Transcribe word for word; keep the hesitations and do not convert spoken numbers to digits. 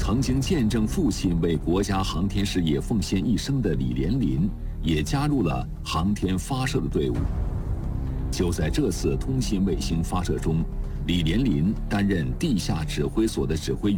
曾经见证父亲为国家航天事业奉献一生的李连林，也加入了航天发射的队伍。就在这次通信卫星发射中，李连林担任地下指挥所的指挥员。